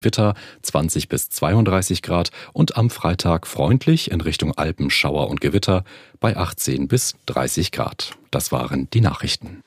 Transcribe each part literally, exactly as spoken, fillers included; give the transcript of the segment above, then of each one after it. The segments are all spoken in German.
Witter zwanzig bis zweiunddreißig Grad und am Freitag freundlich in Richtung Alpen Schauer und Gewitter bei achtzehn bis dreißig Grad. Das waren die Nachrichten.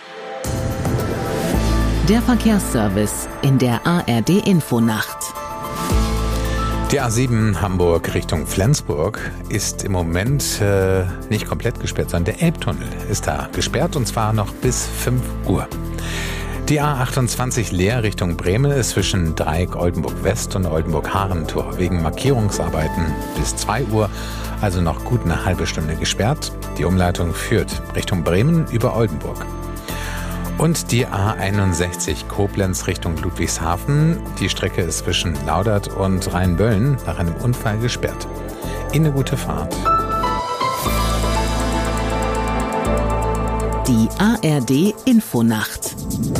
Der Verkehrsservice in der A R D-Infonacht. Die A sieben Hamburg Richtung Flensburg ist im Moment äh, nicht komplett gesperrt, sondern der Elbtunnel ist da gesperrt und zwar noch bis fünf Uhr. Die A achtundzwanzig Leer Richtung Bremen ist zwischen Dreieck Oldenburg West und Oldenburg-Harentor wegen Markierungsarbeiten bis zwei Uhr, also noch gut eine halbe Stunde gesperrt. Die Umleitung führt Richtung Bremen über Oldenburg. Und die A einundsechzig Koblenz Richtung Ludwigshafen. Die Strecke ist zwischen Laudert und Rheinböllen nach einem Unfall gesperrt. Ihnen eine gute Fahrt. Die A R D-Infonacht.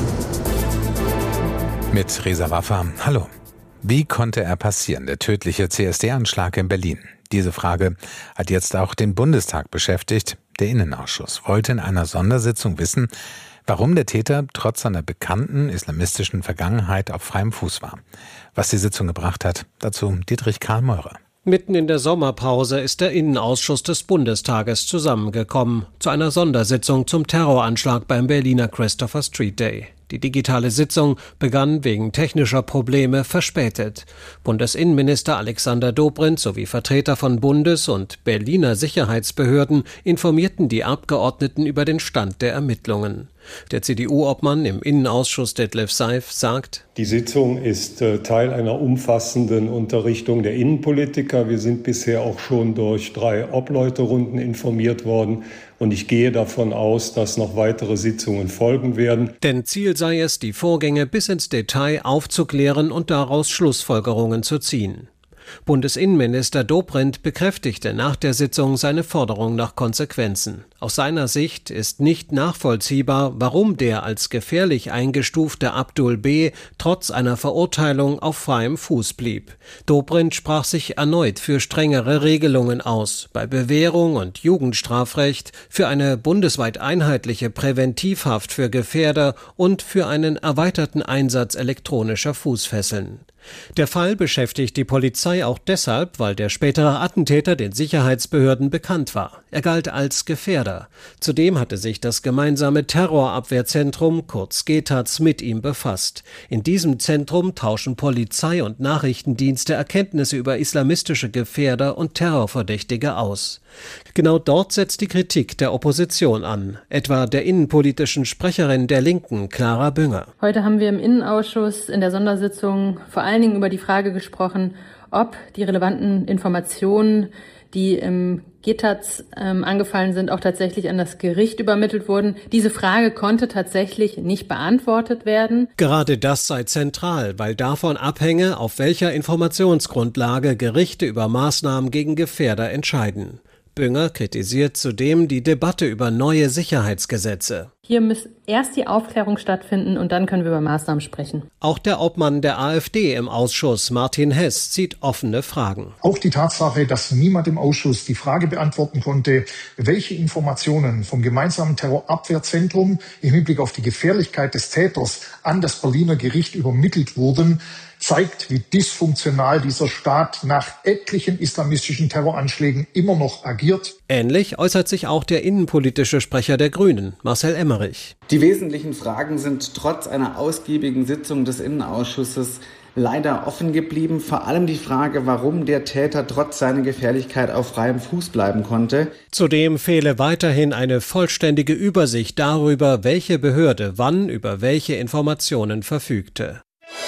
Mit Reza Waffa. Hallo. Wie konnte er passieren, der tödliche C S D-Anschlag in Berlin? Diese Frage hat jetzt auch den Bundestag beschäftigt. Der Innenausschuss wollte in einer Sondersitzung wissen, warum der Täter trotz seiner bekannten islamistischen Vergangenheit auf freiem Fuß war. Was die Sitzung gebracht hat, dazu Dietrich Karl Meurer. Mitten in der Sommerpause ist der Innenausschuss des Bundestages zusammengekommen zu einer Sondersitzung zum Terroranschlag beim Berliner Christopher Street Day. Die digitale Sitzung begann wegen technischer Probleme verspätet. Bundesinnenminister Alexander Dobrindt sowie Vertreter von Bundes- und Berliner Sicherheitsbehörden informierten die Abgeordneten über den Stand der Ermittlungen. Der C D U-Obmann im Innenausschuss Detlef Seif sagt: Die Sitzung ist äh, Teil einer umfassenden Unterrichtung der Innenpolitiker. Wir sind bisher auch schon durch drei Obleuterunden informiert worden. Und ich gehe davon aus, dass noch weitere Sitzungen folgen werden. Denn Ziel sei es, die Vorgänge bis ins Detail aufzuklären und daraus Schlussfolgerungen zu ziehen. Bundesinnenminister Dobrindt bekräftigte nach der Sitzung seine Forderung nach Konsequenzen. Aus seiner Sicht ist nicht nachvollziehbar, warum der als gefährlich eingestufte Abdul B. trotz einer Verurteilung auf freiem Fuß blieb. Dobrindt sprach sich erneut für strengere Regelungen aus, bei Bewährung und Jugendstrafrecht, für eine bundesweit einheitliche Präventivhaft für Gefährder und für einen erweiterten Einsatz elektronischer Fußfesseln. Der Fall beschäftigt die Polizei auch deshalb, weil der spätere Attentäter den Sicherheitsbehörden bekannt war. Er galt als Gefährder. Zudem hatte sich das gemeinsame Terrorabwehrzentrum, kurz G T A Z, mit ihm befasst. In diesem Zentrum tauschen Polizei und Nachrichtendienste Erkenntnisse über islamistische Gefährder und Terrorverdächtige aus. Genau dort setzt die Kritik der Opposition an, etwa der innenpolitischen Sprecherin der Linken, Clara Bünger. Heute haben wir im Innenausschuss in der Sondersitzung vor allen Dingen über die Frage gesprochen, ob die relevanten Informationen, die im G T A Z ähm, angefallen sind, auch tatsächlich an das Gericht übermittelt wurden. Diese Frage konnte tatsächlich nicht beantwortet werden. Gerade das sei zentral, weil davon abhänge, auf welcher Informationsgrundlage Gerichte über Maßnahmen gegen Gefährder entscheiden. Bünger kritisiert zudem die Debatte über neue Sicherheitsgesetze. Hier muss erst die Aufklärung stattfinden und dann können wir über Maßnahmen sprechen. Auch der Obmann der AfD im Ausschuss, Martin Hess, zieht offene Fragen. Auch die Tatsache, dass niemand im Ausschuss die Frage beantworten konnte, welche Informationen vom gemeinsamen Terrorabwehrzentrum im Hinblick auf die Gefährlichkeit des Täters an das Berliner Gericht übermittelt wurden, zeigt, wie dysfunktional dieser Staat nach etlichen islamistischen Terroranschlägen immer noch agiert. Ähnlich äußert sich auch der innenpolitische Sprecher der Grünen, Marcel Emmerich. Die wesentlichen Fragen sind trotz einer ausgiebigen Sitzung des Innenausschusses leider offen geblieben. Vor allem die Frage, warum der Täter trotz seiner Gefährlichkeit auf freiem Fuß bleiben konnte. Zudem fehle weiterhin eine vollständige Übersicht darüber, welche Behörde wann über welche Informationen verfügte.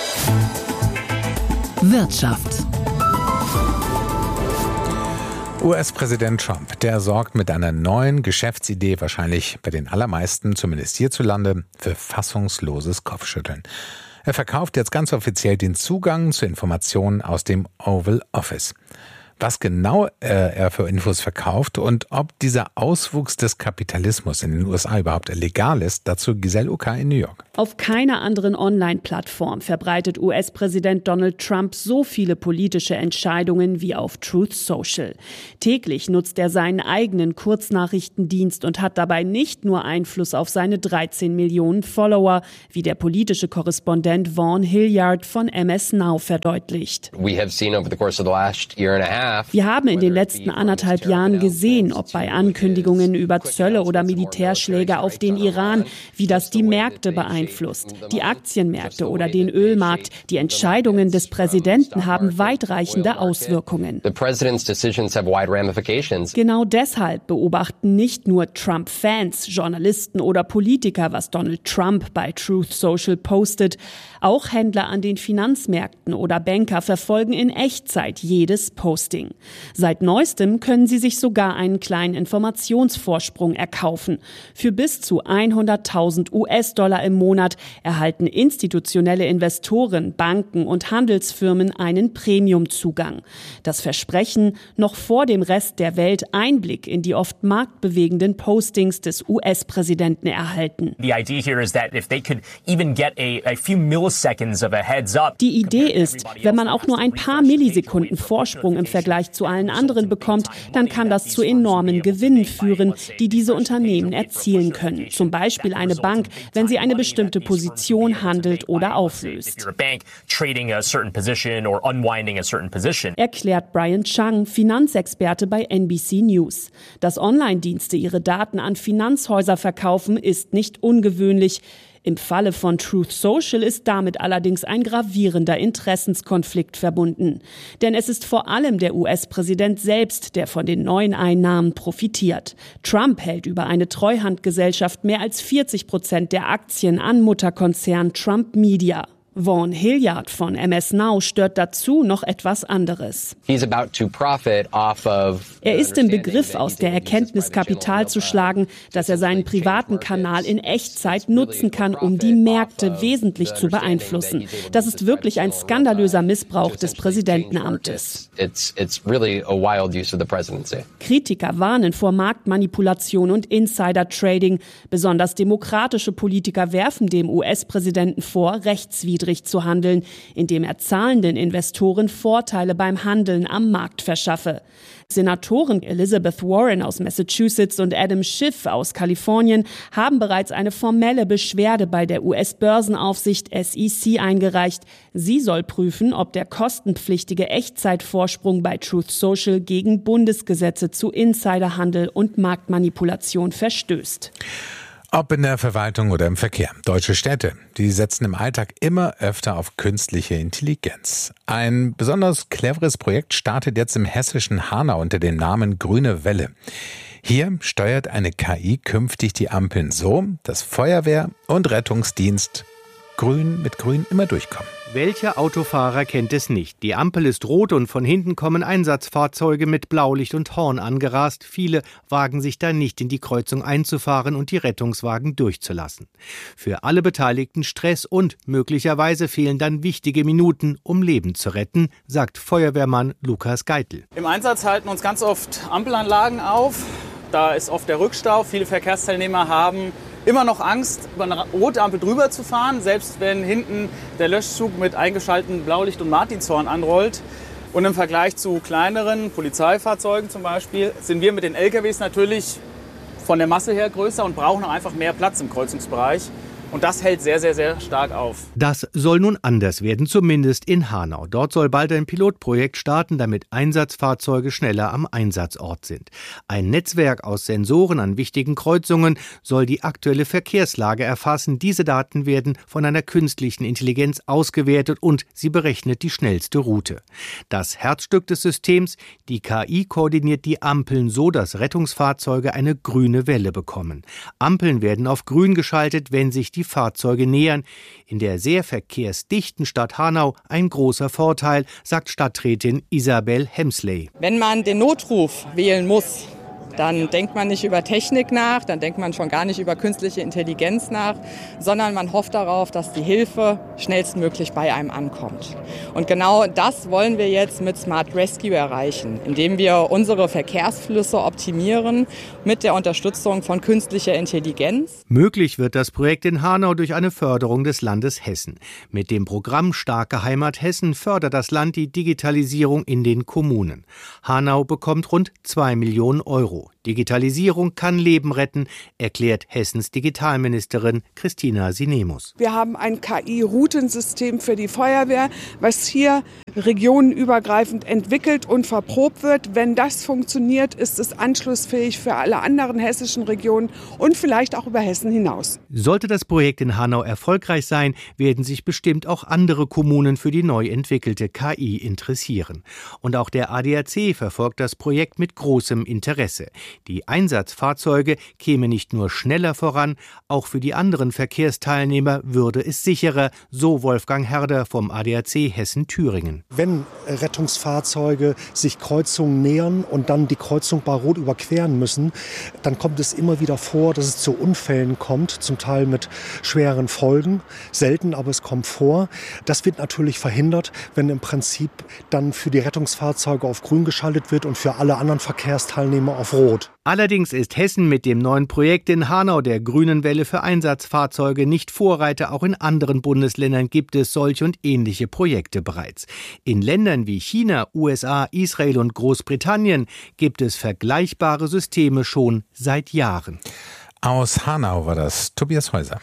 Wirtschaft. U S-Präsident Trump, der sorgt mit einer neuen Geschäftsidee wahrscheinlich bei den allermeisten, zumindest hierzulande, für fassungsloses Kopfschütteln. Er verkauft jetzt ganz offiziell den Zugang zu Informationen aus dem Oval Office. was genau äh, er für Infos verkauft und ob dieser Auswuchs des Kapitalismus in den U S A überhaupt legal ist. Dazu Giselle Uka in New York. Auf keiner anderen Online-Plattform verbreitet U S-Präsident Donald Trump so viele politische Entscheidungen wie auf Truth Social. Täglich nutzt er seinen eigenen Kurznachrichtendienst und hat dabei nicht nur Einfluss auf seine dreizehn Millionen Follower, wie der politische Korrespondent Vaughn Hilliard von M S Now verdeutlicht. Wir haben in den letzten anderthalb Jahren gesehen, ob bei Ankündigungen über Zölle oder Militärschläge auf den Iran, wie das die Märkte beeinflusst. Die Aktienmärkte oder den Ölmarkt. Die Entscheidungen des Präsidenten haben weitreichende Auswirkungen. Genau deshalb beobachten nicht nur Trump-Fans, Journalisten oder Politiker, was Donald Trump bei Truth Social postet. Auch Händler an den Finanzmärkten oder Banker verfolgen in Echtzeit jedes Posting. Seit neuestem können sie sich sogar einen kleinen Informationsvorsprung erkaufen. Für bis zu hunderttausend U S-Dollar im Monat erhalten institutionelle Investoren, Banken und Handelsfirmen einen Premiumzugang. Das Versprechen, noch vor dem Rest der Welt Einblick in die oft marktbewegenden Postings des U S-Präsidenten erhalten. Die Idee ist, wenn man auch nur ein paar Millisekunden Vorsprung im Vergleich zu allen anderen bekommt, dann kann das zu enormen Gewinnen führen, die diese Unternehmen erzielen können. Zum Beispiel eine Bank, wenn sie eine bestimmte Position handelt oder auflöst. Erklärt Brian Chang, Finanzexperte bei N B C News. Dass Online-Dienste ihre Daten an Finanzhäuser verkaufen, ist nicht ungewöhnlich. Im Falle von Truth Social ist damit allerdings ein gravierender Interessenskonflikt verbunden. Denn es ist vor allem der U S-Präsident selbst, der von den neuen Einnahmen profitiert. Trump hält über eine Treuhandgesellschaft mehr als vierzig Prozent der Aktien an Mutterkonzern Trump Media. Vaughn Hilliard von M S Now stört dazu noch etwas anderes. Er ist im Begriff, aus der Erkenntnis Kapital zu schlagen, dass er seinen privaten Kanal in Echtzeit nutzen kann, um die Märkte wesentlich zu beeinflussen. Das ist wirklich ein skandalöser Missbrauch des Präsidentenamtes. Kritiker warnen vor Marktmanipulation und Insider-Trading. Besonders demokratische Politiker werfen dem U S-Präsidenten vor, rechtswidrig zu handeln, indem er zahlenden Investoren Vorteile beim Handeln am Markt verschaffe. Senatoren Elizabeth Warren aus Massachusetts und Adam Schiff aus Kalifornien haben bereits eine formelle Beschwerde bei der U S-Börsenaufsicht S E C eingereicht. Sie soll prüfen, ob der kostenpflichtige Echtzeitvorsprung bei Truth Social gegen Bundesgesetze zu Insiderhandel und Marktmanipulation verstößt. Ob in der Verwaltung oder im Verkehr. Deutsche Städte, die setzen im Alltag immer öfter auf künstliche Intelligenz. Ein besonders cleveres Projekt startet jetzt im hessischen Hanau unter dem Namen Grüne Welle. Hier steuert eine K I künftig die Ampeln so, dass Feuerwehr und Rettungsdienst grün mit grün immer durchkommen. Welcher Autofahrer kennt es nicht? Die Ampel ist rot und von hinten kommen Einsatzfahrzeuge mit Blaulicht und Horn angerast. Viele wagen sich da nicht in die Kreuzung einzufahren und die Rettungswagen durchzulassen. Für alle Beteiligten Stress und möglicherweise fehlen dann wichtige Minuten, um Leben zu retten, sagt Feuerwehrmann Lukas Geitel. Im Einsatz halten uns ganz oft Ampelanlagen auf. Da ist oft der Rückstau. Viele Verkehrsteilnehmer haben immer noch Angst, über eine rote Ampel drüber zu fahren, selbst wenn hinten der Löschzug mit eingeschaltetem Blaulicht und Martinshorn anrollt. Und im Vergleich zu kleineren Polizeifahrzeugen zum Beispiel sind wir mit den L K Ws natürlich von der Masse her größer und brauchen auch einfach mehr Platz im Kreuzungsbereich. Und das hält sehr, sehr, sehr stark auf. Das soll nun anders werden, zumindest in Hanau. Dort soll bald ein Pilotprojekt starten, damit Einsatzfahrzeuge schneller am Einsatzort sind. Ein Netzwerk aus Sensoren an wichtigen Kreuzungen soll die aktuelle Verkehrslage erfassen. Diese Daten werden von einer künstlichen Intelligenz ausgewertet und sie berechnet die schnellste Route. Das Herzstück des Systems, die K I, koordiniert die Ampeln so, dass Rettungsfahrzeuge eine grüne Welle bekommen. Ampeln werden auf grün geschaltet, wenn sich die Fahrzeuge nähern. In der sehr verkehrsdichten Stadt Hanau ein großer Vorteil, sagt Stadträtin Isabel Hemsley. Wenn man den Notruf wählen muss, Dann denkt man nicht über Technik nach, dann denkt man schon gar nicht über künstliche Intelligenz nach, sondern man hofft darauf, dass die Hilfe schnellstmöglich bei einem ankommt. Und genau das wollen wir jetzt mit Smart Rescue erreichen, indem wir unsere Verkehrsflüsse optimieren mit der Unterstützung von künstlicher Intelligenz. Möglich wird das Projekt in Hanau durch eine Förderung des Landes Hessen. Mit dem Programm Starke Heimat Hessen fördert das Land die Digitalisierung in den Kommunen. Hanau bekommt rund zwei Millionen Euro. Digitalisierung kann Leben retten, erklärt Hessens Digitalministerin Christina Sinemus. Wir haben ein K I-Routensystem für die Feuerwehr, was hier regionenübergreifend entwickelt und verprobt wird. Wenn das funktioniert, ist es anschlussfähig für alle anderen hessischen Regionen und vielleicht auch über Hessen hinaus. Sollte das Projekt in Hanau erfolgreich sein, werden sich bestimmt auch andere Kommunen für die neu entwickelte K I interessieren. Und auch der A D A C verfolgt das Projekt mit großem Interesse. Die Einsatzfahrzeuge kämen nicht nur schneller voran, auch für die anderen Verkehrsteilnehmer würde es sicherer, so Wolfgang Herder vom A D A C Hessen-Thüringen. Wenn Rettungsfahrzeuge sich Kreuzungen nähern und dann die Kreuzung bei Rot überqueren müssen, dann kommt es immer wieder vor, dass es zu Unfällen kommt, zum Teil mit schweren Folgen. Selten, aber es kommt vor. Das wird natürlich verhindert, wenn im Prinzip dann für die Rettungsfahrzeuge auf Grün geschaltet wird und für alle anderen Verkehrsteilnehmer auf Rot. Allerdings ist Hessen mit dem neuen Projekt in Hanau der grünen Welle für Einsatzfahrzeuge nicht Vorreiter. Auch in anderen Bundesländern gibt es solche und ähnliche Projekte bereits. In Ländern wie China, U S A, Israel und Großbritannien gibt es vergleichbare Systeme schon seit Jahren. Aus Hanau war das Tobias Häuser.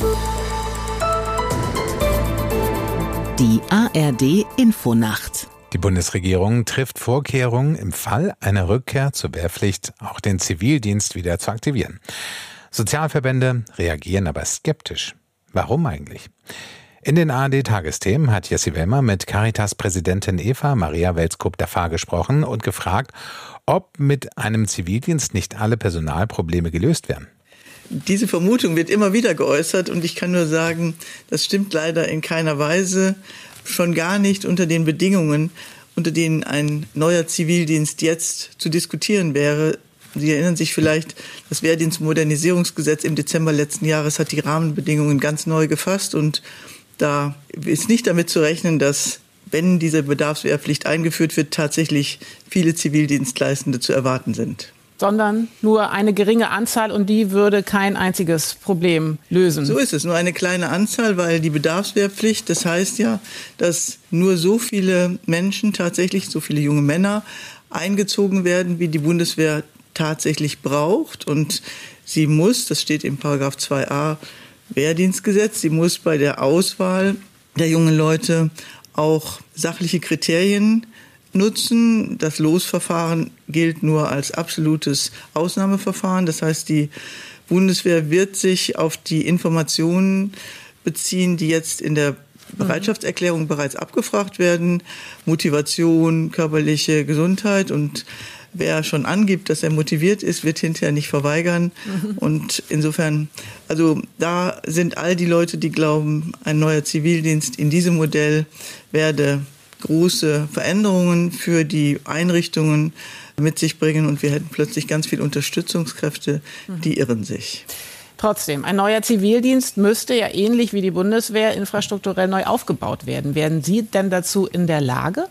Die A R D Infonacht. Die Bundesregierung trifft Vorkehrungen, im Fall einer Rückkehr zur Wehrpflicht auch den Zivildienst wieder zu aktivieren. Sozialverbände reagieren aber skeptisch. Warum eigentlich? In den A R D-Tagesthemen hat Jessie Wellmer mit Caritas-Präsidentin Eva Maria Welskop-Dafar gesprochen und gefragt, ob mit einem Zivildienst nicht alle Personalprobleme gelöst werden. Diese Vermutung wird immer wieder geäußert und ich kann nur sagen, das stimmt leider in keiner Weise. Schon gar nicht unter den Bedingungen, unter denen ein neuer Zivildienst jetzt zu diskutieren wäre. Sie erinnern sich vielleicht, das Wehrdienstmodernisierungsgesetz im Dezember letzten Jahres hat die Rahmenbedingungen ganz neu gefasst und da ist nicht damit zu rechnen, dass, wenn diese Bedarfswehrpflicht eingeführt wird, tatsächlich viele Zivildienstleistende zu erwarten sind. Sondern nur eine geringe Anzahl und die würde kein einziges Problem lösen. So ist es, nur eine kleine Anzahl, weil die Bedarfswehrpflicht, das heißt ja, dass nur so viele Menschen, tatsächlich so viele junge Männer eingezogen werden, wie die Bundeswehr tatsächlich braucht. Und sie muss, das steht im Paragraph zwei a Wehrdienstgesetz, sie muss bei der Auswahl der jungen Leute auch sachliche Kriterien nutzen. Das Losverfahren gilt nur als absolutes Ausnahmeverfahren. Das heißt, die Bundeswehr wird sich auf die Informationen beziehen, die jetzt in der Bereitschaftserklärung bereits abgefragt werden. Motivation, körperliche Gesundheit und wer schon angibt, dass er motiviert ist, wird hinterher nicht verweigern. Mhm. Und insofern, also da sind all die Leute, die glauben, ein neuer Zivildienst in diesem Modell werde große Veränderungen für die Einrichtungen mit sich bringen und wir hätten plötzlich ganz viel Unterstützungskräfte, die irren sich. Trotzdem, ein neuer Zivildienst müsste ja ähnlich wie die Bundeswehr infrastrukturell neu aufgebaut werden. Werden Sie denn dazu in der Lage?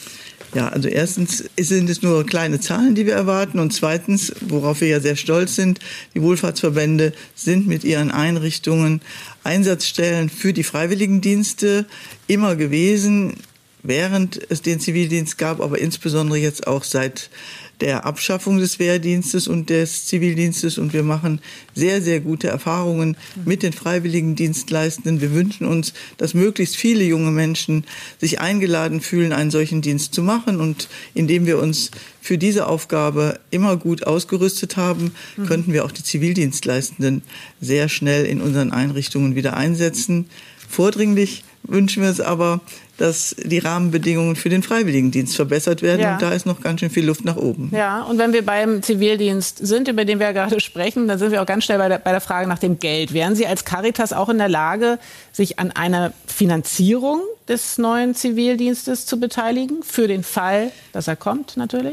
Ja, also erstens sind es nur kleine Zahlen, die wir erwarten und zweitens, worauf wir ja sehr stolz sind, die Wohlfahrtsverbände sind mit ihren Einrichtungen Einsatzstellen für die Freiwilligendienste immer gewesen, während es den Zivildienst gab, aber insbesondere jetzt auch seit der Abschaffung des Wehrdienstes und des Zivildienstes. Und wir machen sehr, sehr gute Erfahrungen mit den Freiwilligendienstleistenden. Wir wünschen uns, dass möglichst viele junge Menschen sich eingeladen fühlen, einen solchen Dienst zu machen. Und indem wir uns für diese Aufgabe immer gut ausgerüstet haben, mhm. könnten wir auch die Zivildienstleistenden sehr schnell in unseren Einrichtungen wieder einsetzen. Vordringlich wünschen wir es aber, dass die Rahmenbedingungen für den Freiwilligendienst verbessert werden. Ja. Und da ist noch ganz schön viel Luft nach oben. Ja, und wenn wir beim Zivildienst sind, über den wir ja gerade sprechen, dann sind wir auch ganz schnell bei der, bei der Frage nach dem Geld. Wären Sie als Caritas auch in der Lage, sich an einer Finanzierung des neuen Zivildienstes zu beteiligen? Für den Fall, dass er kommt, natürlich?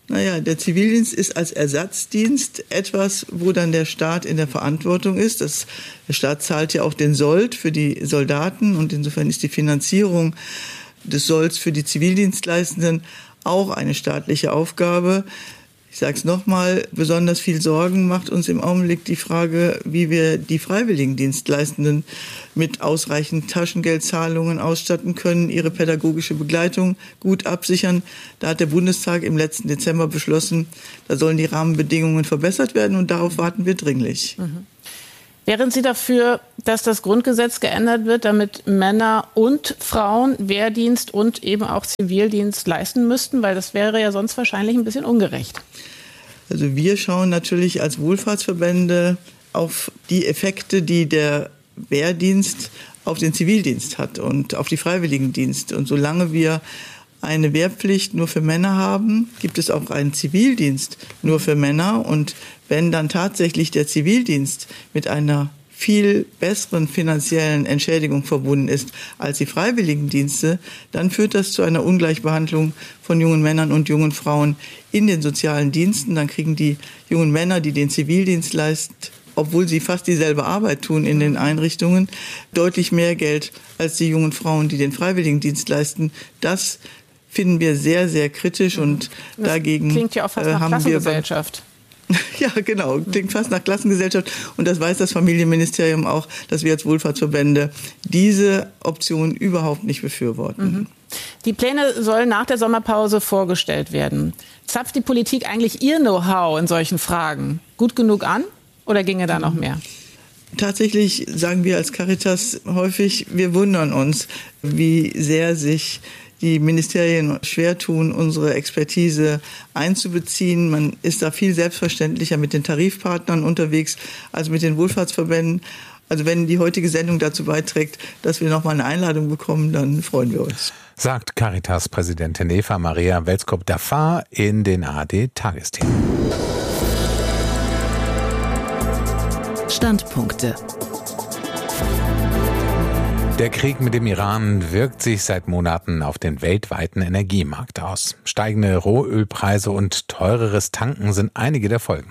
Naja, der Zivildienst ist als Ersatzdienst etwas, wo dann der Staat in der Verantwortung ist. Das, der Staat zahlt ja auch den Sold für die Soldaten und insofern ist die Finanzierung des Solds für die Zivildienstleistenden auch eine staatliche Aufgabe. Ich sage es nochmal, besonders viel Sorgen macht uns im Augenblick die Frage, wie wir die Freiwilligendienstleistenden mit ausreichend Taschengeldzahlungen ausstatten können, ihre pädagogische Begleitung gut absichern. Da hat der Bundestag im letzten Dezember beschlossen, da sollen die Rahmenbedingungen verbessert werden und darauf warten wir dringlich. Mhm. Wären Sie dafür, dass das Grundgesetz geändert wird, damit Männer und Frauen Wehrdienst und eben auch Zivildienst leisten müssten? Weil das wäre ja sonst wahrscheinlich ein bisschen ungerecht. Also wir schauen natürlich als Wohlfahrtsverbände auf die Effekte, die der Wehrdienst auf den Zivildienst hat und auf die Freiwilligendienst. Und solange wir eine Wehrpflicht nur für Männer haben, gibt es auch einen Zivildienst nur für Männer. Und wenn dann tatsächlich der Zivildienst mit einer viel besseren finanziellen Entschädigung verbunden ist als die Freiwilligendienste, dann führt das zu einer Ungleichbehandlung von jungen Männern und jungen Frauen in den sozialen Diensten. Dann kriegen die jungen Männer, die den Zivildienst leisten, obwohl sie fast dieselbe Arbeit tun in den Einrichtungen, deutlich mehr Geld als die jungen Frauen, die den Freiwilligendienst leisten. Das finden wir sehr, sehr kritisch und das dagegen klingt ja auch fast nach Klassengesellschaft. Ja, genau, klingt fast nach Klassengesellschaft und das weiß das Familienministerium auch, dass wir als Wohlfahrtsverbände diese Option überhaupt nicht befürworten. Mhm. Die Pläne sollen nach der Sommerpause vorgestellt werden. Zapft die Politik eigentlich ihr Know-how in solchen Fragen gut genug an oder ginge da noch mehr? Tatsächlich sagen wir als Caritas häufig, wir wundern uns, wie sehr sich die Ministerien schwer tun, unsere Expertise einzubeziehen. Man ist da viel selbstverständlicher mit den Tarifpartnern unterwegs als mit den Wohlfahrtsverbänden. Also wenn die heutige Sendung dazu beiträgt, dass wir nochmal eine Einladung bekommen, dann freuen wir uns. Sagt Caritas-Präsidentin Eva Maria Welskop-Dafar in den A R D-Tagesthemen. Standpunkte. Der Krieg mit dem Iran wirkt sich seit Monaten auf den weltweiten Energiemarkt aus. Steigende Rohölpreise und teureres Tanken sind einige der Folgen.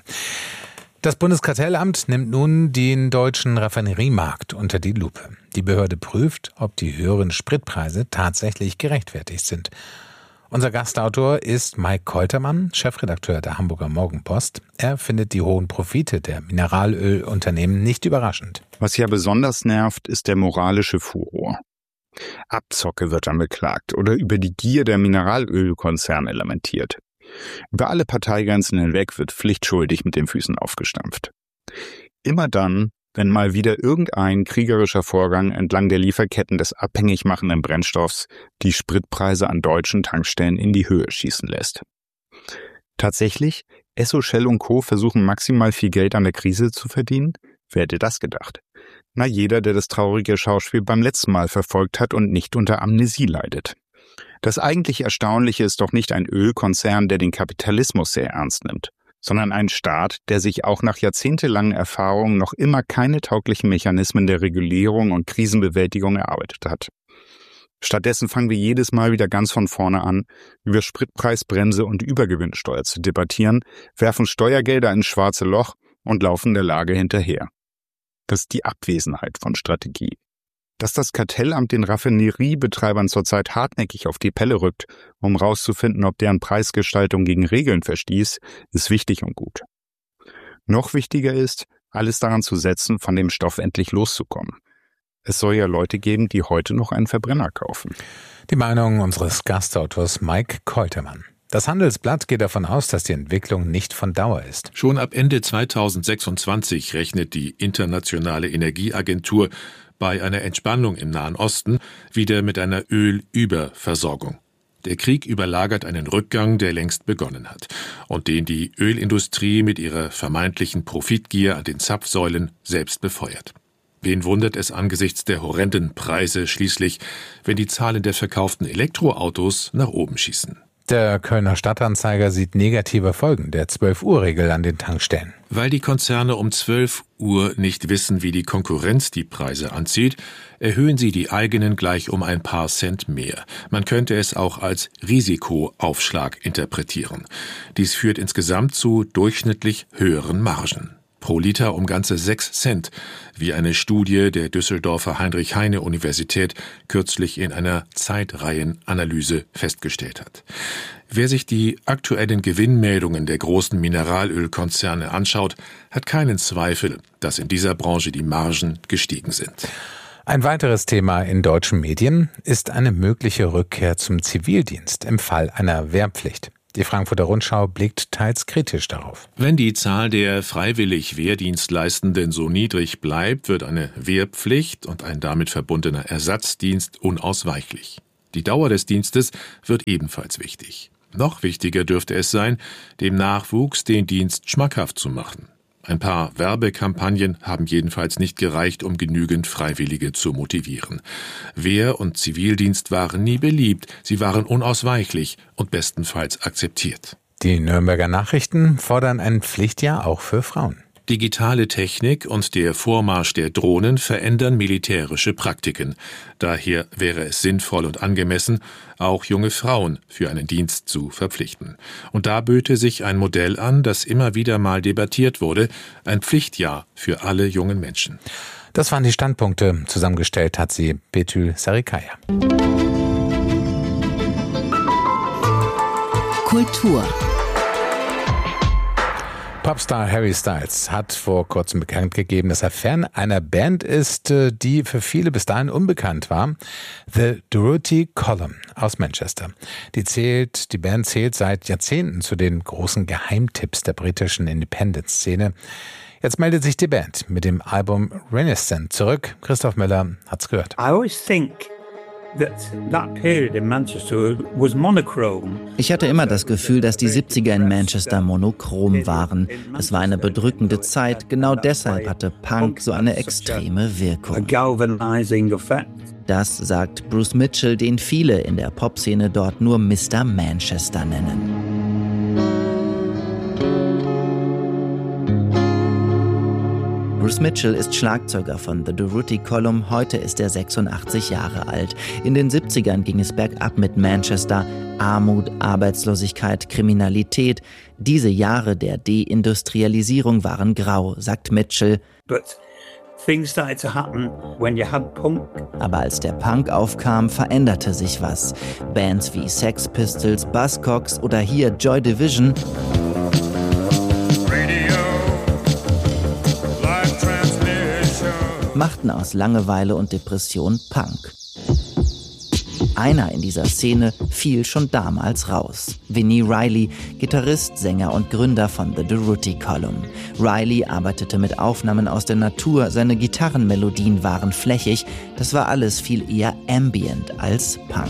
Das Bundeskartellamt nimmt nun den deutschen Raffineriemarkt unter die Lupe. Die Behörde prüft, ob die höheren Spritpreise tatsächlich gerechtfertigt sind. Unser Gastautor ist Mike Koltermann, Chefredakteur der Hamburger Morgenpost. Er findet die hohen Profite der Mineralölunternehmen nicht überraschend. Was ja besonders nervt, ist der moralische Furor. Abzocke wird dann beklagt oder über die Gier der Mineralölkonzerne lamentiert. Über alle Parteigrenzen hinweg wird pflichtschuldig mit den Füßen aufgestampft. Immer dann, wenn mal wieder irgendein kriegerischer Vorgang entlang der Lieferketten des abhängig machenden Brennstoffs die Spritpreise an deutschen Tankstellen in die Höhe schießen lässt. Tatsächlich, Esso, Shell und Co. versuchen maximal viel Geld an der Krise zu verdienen? Wer hätte das gedacht? Na, jeder, der das traurige Schauspiel beim letzten Mal verfolgt hat und nicht unter Amnesie leidet. Das eigentlich Erstaunliche ist doch nicht ein Ölkonzern, der den Kapitalismus sehr ernst nimmt, sondern ein Staat, der sich auch nach jahrzehntelangen Erfahrungen noch immer keine tauglichen Mechanismen der Regulierung und Krisenbewältigung erarbeitet hat. Stattdessen fangen wir jedes Mal wieder ganz von vorne an, über Spritpreisbremse und Übergewinnsteuer zu debattieren, werfen Steuergelder ins schwarze Loch und laufen der Lage hinterher. Das ist die Abwesenheit von Strategie. Dass das Kartellamt den Raffineriebetreibern zurzeit hartnäckig auf die Pelle rückt, um rauszufinden, ob deren Preisgestaltung gegen Regeln verstieß, ist wichtig und gut. Noch wichtiger ist, alles daran zu setzen, von dem Stoff endlich loszukommen. Es soll ja Leute geben, die heute noch einen Verbrenner kaufen. Die Meinung unseres Gastautors Mike Koltermann. Das Handelsblatt geht davon aus, dass die Entwicklung nicht von Dauer ist. Schon ab Ende zweitausendsechsundzwanzig rechnet die Internationale Energieagentur bei einer Entspannung im Nahen Osten wieder mit einer Ölüberversorgung. Der Krieg überlagert einen Rückgang, der längst begonnen hat und den die Ölindustrie mit ihrer vermeintlichen Profitgier an den Zapfsäulen selbst befeuert. Wen wundert es angesichts der horrenden Preise schließlich, wenn die Zahlen der verkauften Elektroautos nach oben schießen? Der Kölner Stadtanzeiger sieht negative Folgen der zwölf-Uhr-Regel an den Tankstellen. Weil die Konzerne um zwölf Uhr nicht wissen, wie die Konkurrenz die Preise anzieht, erhöhen sie die eigenen gleich um ein paar Cent mehr. Man könnte es auch als Risikoaufschlag interpretieren. Dies führt insgesamt zu durchschnittlich höheren Margen. Pro Liter um ganze sechs Cent, wie eine Studie der Düsseldorfer Heinrich-Heine-Universität kürzlich in einer Zeitreihenanalyse festgestellt hat. Wer sich die aktuellen Gewinnmeldungen der großen Mineralölkonzerne anschaut, hat keinen Zweifel, dass in dieser Branche die Margen gestiegen sind. Ein weiteres Thema in deutschen Medien ist eine mögliche Rückkehr zum Zivildienst im Fall einer Wehrpflicht. Die Frankfurter Rundschau blickt teils kritisch darauf. Wenn die Zahl der freiwillig Wehrdienstleistenden so niedrig bleibt, wird eine Wehrpflicht und ein damit verbundener Ersatzdienst unausweichlich. Die Dauer des Dienstes wird ebenfalls wichtig. Noch wichtiger dürfte es sein, dem Nachwuchs den Dienst schmackhaft zu machen. Ein paar Werbekampagnen haben jedenfalls nicht gereicht, um genügend Freiwillige zu motivieren. Wehr- und Zivildienst waren nie beliebt, sie waren unausweichlich und bestenfalls akzeptiert. Die Nürnberger Nachrichten fordern ein Pflichtjahr auch für Frauen. Digitale Technik und der Vormarsch der Drohnen verändern militärische Praktiken. Daher wäre es sinnvoll und angemessen, auch junge Frauen für einen Dienst zu verpflichten. Und da böte sich ein Modell an, das immer wieder mal debattiert wurde, ein Pflichtjahr für alle jungen Menschen. Das waren die Standpunkte. Zusammengestellt hat sie Betül Sarikaya. Kultur. Popstar Harry Styles hat vor kurzem bekannt gegeben, dass er Fan einer Band ist, die für viele bis dahin unbekannt war. The Durruti Column aus Manchester. Die zählt, die Band zählt seit Jahrzehnten zu den großen Geheimtipps der britischen Independent-Szene. Jetzt meldet sich die Band mit dem Album Renaissance zurück. Christoph Müller hat's gehört. I always think Ich hatte immer das Gefühl, dass die siebziger in Manchester monochrom waren. Es war eine bedrückende Zeit, genau deshalb hatte Punk so eine extreme Wirkung. Das sagt Bruce Mitchell, den viele in der Popszene dort nur Mister Manchester nennen. Bruce Mitchell ist Schlagzeuger von The Durruti Column, heute ist er sechsundachtzig Jahre alt. In den siebzigern ging es bergab mit Manchester, Armut, Arbeitslosigkeit, Kriminalität. Diese Jahre der Deindustrialisierung waren grau, sagt Mitchell. But things started to happen when you had punk. Aber als der Punk aufkam, veränderte sich was. Bands wie Sex Pistols, Buzzcocks oder hier Joy Division machten aus Langeweile und Depression Punk. Einer in dieser Szene fiel schon damals raus. Vinnie Riley, Gitarrist, Sänger und Gründer von The Durruti Column. Riley arbeitete mit Aufnahmen aus der Natur, seine Gitarrenmelodien waren flächig, das war alles viel eher ambient als Punk.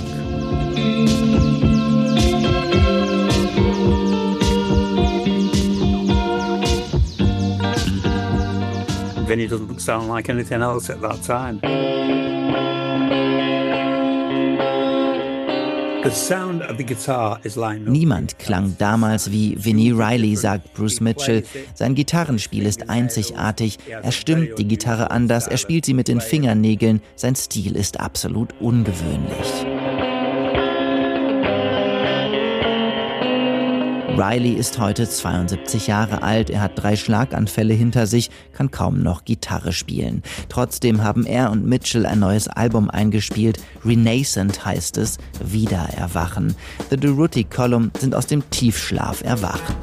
Vinnie doesn't sound like anything else at that time. The sound of the guitar is like no. Niemand klang damals wie Vinnie Riley, sagt Bruce Mitchell. Sein Gitarrenspiel ist einzigartig, er stimmt die Gitarre anders, er spielt sie mit den Fingernägeln, sein Stil ist absolut ungewöhnlich. Riley ist heute zweiundsiebzig Jahre alt, er hat drei Schlaganfälle hinter sich, kann kaum noch Gitarre spielen. Trotzdem haben er und Mitchell ein neues Album eingespielt. Renaissance heißt es, Wiedererwachen. The Durruti Column sind aus dem Tiefschlaf erwacht.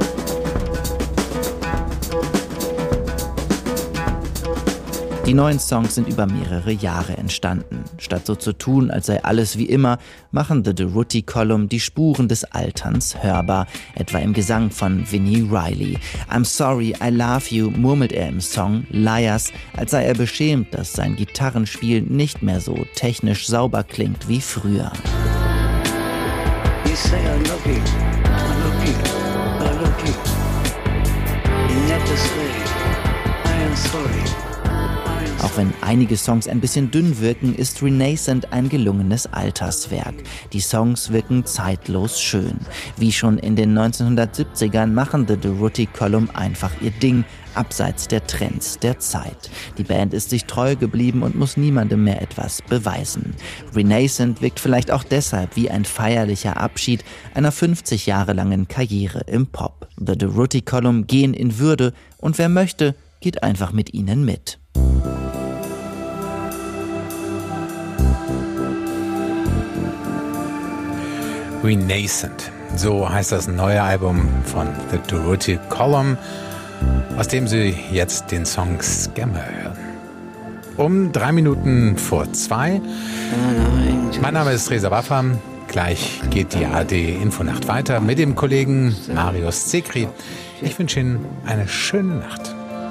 Die neuen Songs sind über mehrere Jahre entstanden. Statt so zu tun, als sei alles wie immer, machen The Durruti Column die Spuren des Alterns hörbar, etwa im Gesang von Vinnie Riley. I'm sorry, I love you, murmelt er im Song Liars, als sei er beschämt, dass sein Gitarrenspiel nicht mehr so technisch sauber klingt wie früher. You say I love you, I love you, I love you. You never say I am sorry. Auch wenn einige Songs ein bisschen dünn wirken, ist Renascent ein gelungenes Alterswerk. Die Songs wirken zeitlos schön. Wie schon in den neunzehnhundertsiebzigern machen The Durruti Column einfach ihr Ding, abseits der Trends der Zeit. Die Band ist sich treu geblieben und muss niemandem mehr etwas beweisen. Renascent wirkt vielleicht auch deshalb wie ein feierlicher Abschied einer fünfzig Jahre langen Karriere im Pop. The Durruti Column gehen in Würde und wer möchte, geht einfach mit ihnen mit. Renascent, so heißt das neue Album von The Durruti Column, aus dem Sie jetzt den Song Scammer hören. Um drei Minuten vor zwei. Mein Name ist Reza Waffa. Gleich geht die A R D-Infonacht weiter mit dem Kollegen Marius Zekri. Ich wünsche Ihnen eine schöne Nacht.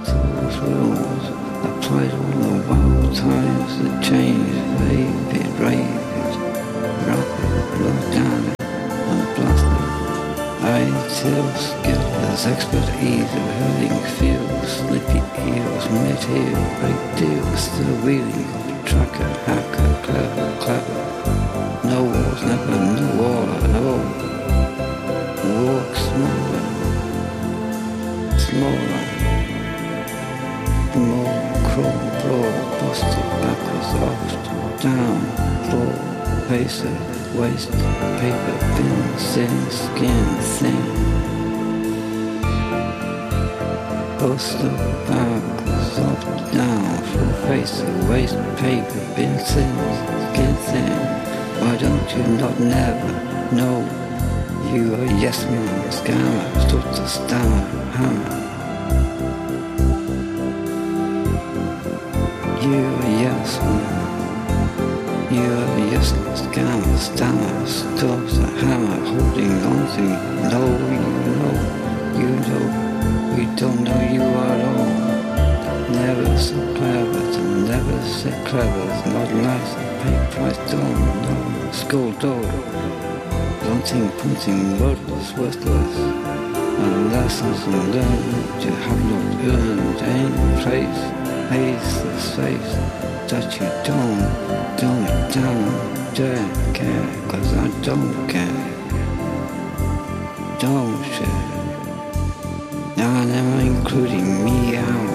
I still skip as expert either hurling fields, slippy heels, mid-heel, big deals, still wheeling of trucker, hacker, clever, clever. No wars, never knew all I know. Walk smaller, smaller, more crawl, brawl, busted backwards, off, down, floor, pacer. Waste, paper, bin, sin, skin, thing. Poster, backwards, up, down, full face, waste, paper, bin, sin, skin, thing. Why don't you not never know? You are yes man, scammer, stutter, stammer, hammer. You are yes man. You are a useless scammer, stammer, stops a hammer, holding on to you. No, you know, you know, we don't know you at all. Never so clever, to never so clever, it's not nice, pay price don't no, school door. Daunting, punting, worthless, worthless, and lessons learned you have not earned any place. Faceless face that you don't, don't, don't dare care, cause I don't care, don't share. Now never including me out.